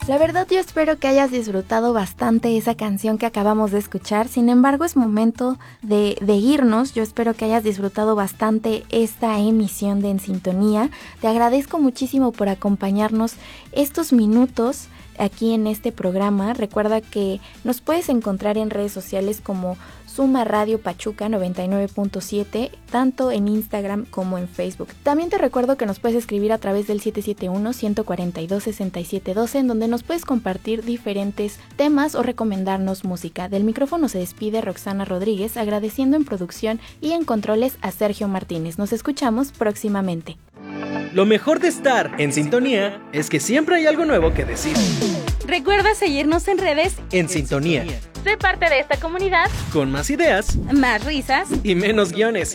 La verdad yo espero que hayas disfrutado bastante esa canción que acabamos de escuchar. Sin embargo, es momento de irnos. Yo espero que hayas disfrutado bastante esta emisión de En Sintonía. Te agradezco muchísimo por acompañarnos estos minutos aquí en este programa. Recuerda que nos puedes encontrar en redes sociales como Suma Radio Pachuca 99.7, tanto en Instagram como en Facebook. También te recuerdo que nos puedes escribir a través del 771-142-6712, en donde nos puedes compartir diferentes temas o recomendarnos música. Del micrófono se despide Roxana Rodríguez, agradeciendo en producción y en controles a Sergio Martínez. Nos escuchamos próximamente. Lo mejor de estar en sintonía es que siempre hay algo nuevo que decir. Recuerda seguirnos en redes En Sintonía. Sé parte de esta comunidad Con más ideas más risas y menos guiones.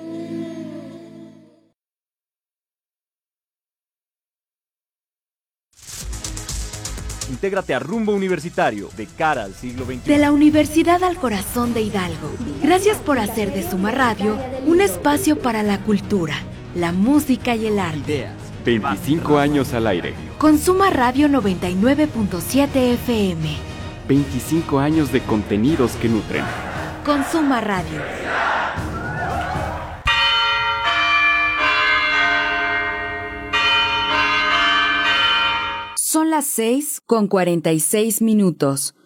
Intégrate a Rumbo Universitario de cara al siglo XXI. De la Universidad al Corazón de Hidalgo. Gracias por hacer de Suma Radio un espacio para la cultura, la música y el arte. 25 años al aire. Con Suma Radio 99.7 FM. 25 años de contenidos que nutren. Con Suma Radio. Son las 6:46 minutos.